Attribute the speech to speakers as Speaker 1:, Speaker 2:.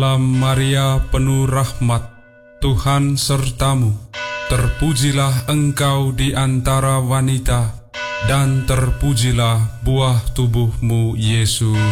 Speaker 1: Salam Maria, penuh rahmat, Tuhan sertamu. Terpujilah engkau di antara wanita, dan terpujilah buah tubuhmu, Yesus.